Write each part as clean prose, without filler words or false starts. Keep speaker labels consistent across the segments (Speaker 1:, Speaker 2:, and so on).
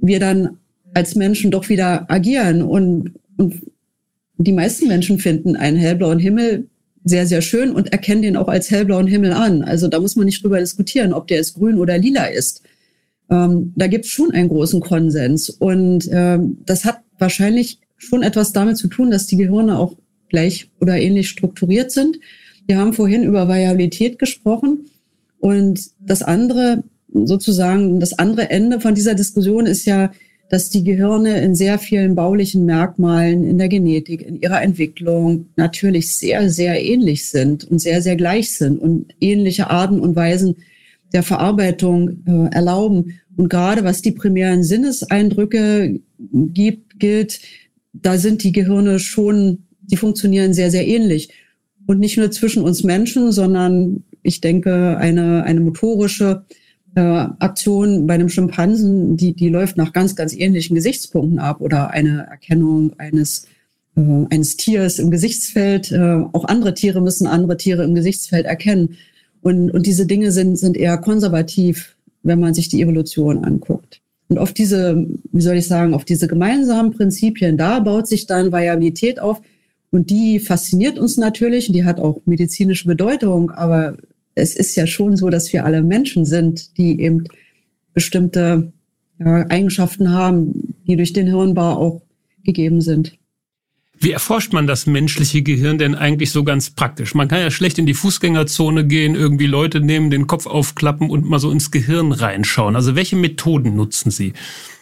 Speaker 1: wir dann als Menschen doch wieder agieren. Und die meisten Menschen finden einen hellblauen Himmel sehr, sehr schön und erkennen den auch als hellblauen Himmel an. Also da muss man nicht drüber diskutieren, ob der jetzt grün oder lila ist. Da gibt es schon einen großen Konsens. Und das hat wahrscheinlich schon etwas damit zu tun, dass die Gehirne auch gleich oder ähnlich strukturiert sind. Wir haben vorhin über Variabilität gesprochen. Und das andere Ende von dieser Diskussion ist ja, dass die Gehirne in sehr vielen baulichen Merkmalen, in der Genetik, in ihrer Entwicklung natürlich sehr, sehr ähnlich sind und sehr, sehr gleich sind und ähnliche Arten und Weisen der Verarbeitung erlauben. Und gerade was die primären Sinneseindrücke gilt, da sind die Gehirne schon, die funktionieren sehr, sehr ähnlich. Und nicht nur zwischen uns Menschen, sondern ich denke, eine motorische Aktion bei einem Schimpansen, die läuft nach ganz, ganz ähnlichen Gesichtspunkten ab oder eine Erkennung eines Tiers im Gesichtsfeld. Auch andere Tiere müssen andere Tiere im Gesichtsfeld erkennen. Und diese Dinge sind eher konservativ, wenn man sich die Evolution anguckt. Und auf diese gemeinsamen Prinzipien, da baut sich dann Variabilität auf. Und die fasziniert uns natürlich und die hat auch medizinische Bedeutung, aber es ist ja schon so, dass wir alle Menschen sind, die eben bestimmte Eigenschaften haben, die durch den Hirnbau auch gegeben sind.
Speaker 2: Wie erforscht man das menschliche Gehirn denn eigentlich so ganz praktisch? Man kann ja schlecht in die Fußgängerzone gehen, irgendwie Leute nehmen, den Kopf aufklappen und mal so ins Gehirn reinschauen. Also welche Methoden nutzen Sie?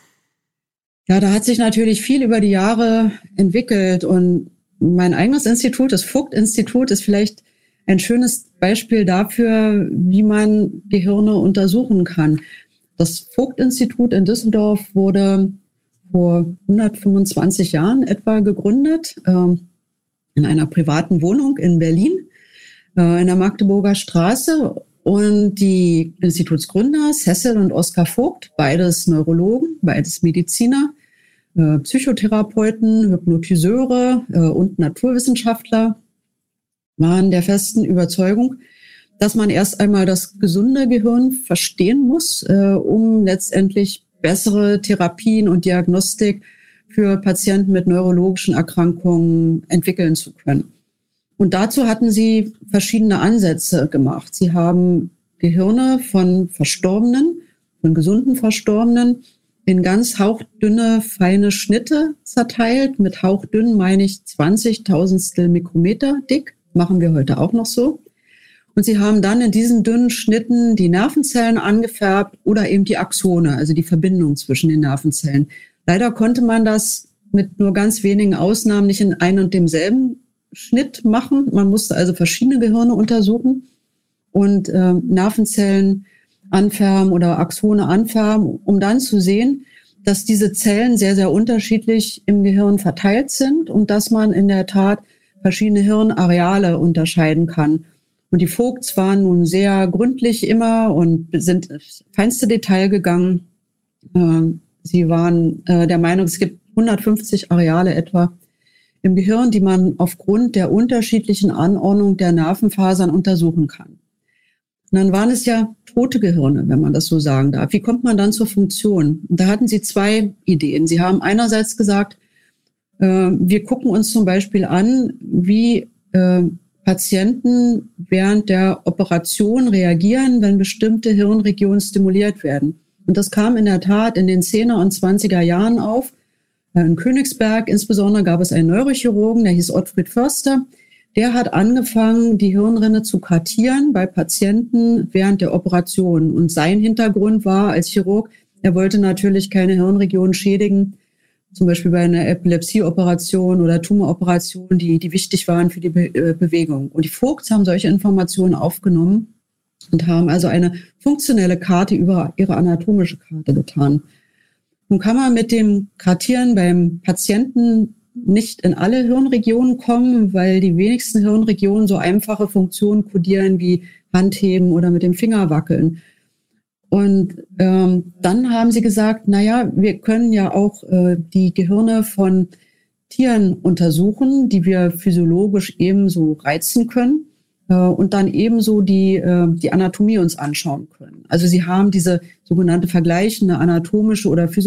Speaker 1: Ja, da hat sich natürlich viel über die Jahre entwickelt und mein eigenes Institut, das Vogt-Institut, ist vielleicht ein schönes Beispiel dafür, wie man Gehirne untersuchen kann. Das Vogt-Institut in Düsseldorf wurde vor 125 Jahren etwa gegründet, in einer privaten Wohnung in Berlin, in der Magdeburger Straße. Und die Institutsgründer, Cecil und Oskar Vogt, beides Neurologen, beides Mediziner, Psychotherapeuten, Hypnotiseure und Naturwissenschaftler, waren der festen Überzeugung, dass man erst einmal das gesunde Gehirn verstehen muss, um letztendlich bessere Therapien und Diagnostik für Patienten mit neurologischen Erkrankungen entwickeln zu können. Und dazu hatten sie verschiedene Ansätze gemacht. Sie haben Gehirne von Verstorbenen, von gesunden Verstorbenen, in ganz hauchdünne, feine Schnitte zerteilt. Mit hauchdünn meine ich 20.000 Mikrometer dick. Machen wir heute auch noch so. Und sie haben dann in diesen dünnen Schnitten die Nervenzellen angefärbt oder eben die Axone, also die Verbindung zwischen den Nervenzellen. Leider konnte man das mit nur ganz wenigen Ausnahmen nicht in einem und demselben Schnitt machen. Man musste also verschiedene Gehirne untersuchen und Nervenzellen anfärben oder Axone anfärben, um dann zu sehen, dass diese Zellen sehr, sehr unterschiedlich im Gehirn verteilt sind und dass man in der Tat verschiedene Hirnareale unterscheiden kann. Und die Vogts waren nun sehr gründlich immer und sind ins feinste Detail gegangen. Sie waren der Meinung, es gibt 150 Areale etwa im Gehirn, die man aufgrund der unterschiedlichen Anordnung der Nervenfasern untersuchen kann. Und dann waren es ja tote Gehirne, wenn man das so sagen darf. Wie kommt man dann zur Funktion? Und da hatten sie zwei Ideen. Sie haben einerseits gesagt, wir gucken uns zum Beispiel an, wie Patienten während der Operation reagieren, wenn bestimmte Hirnregionen stimuliert werden. Und das kam in der Tat in den 10er und 20er Jahren auf. In Königsberg insbesondere gab es einen Neurochirurgen, der hieß Ottfried Förster. Der hat angefangen, die Hirnrinne zu kartieren bei Patienten während der Operation. Und sein Hintergrund war als Chirurg, er wollte natürlich keine Hirnregionen schädigen, zum Beispiel bei einer Epilepsieoperation oder Tumoroperation, die wichtig waren für die Bewegung. Und die Vogts haben solche Informationen aufgenommen und haben also eine funktionelle Karte über ihre anatomische Karte getan. Nun kann man mit dem Kartieren beim Patienten nicht in alle Hirnregionen kommen, weil die wenigsten Hirnregionen so einfache Funktionen kodieren wie Handheben oder mit dem Finger wackeln. Und dann haben sie gesagt, naja, wir können ja auch die Gehirne von Tieren untersuchen, die wir physiologisch ebenso reizen können und dann ebenso die Anatomie uns anschauen können. Also sie haben diese sogenannte vergleichende anatomische oder